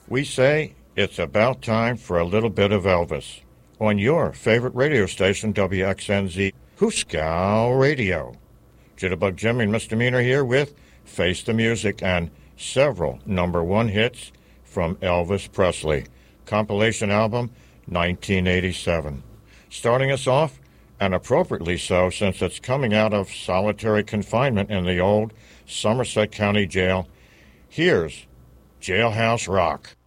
We say it's about time for a little bit of Elvis on your favorite radio station, WXNZ Hooskow Radio. Jitterbug Jimmy and Misdemeanor here with Face the Music and several #1 hits from Elvis Presley. Compilation album, 1987. Starting us off, and appropriately so since it's coming out of solitary confinement in the old Somerset County Jail, here's Jailhouse Rock.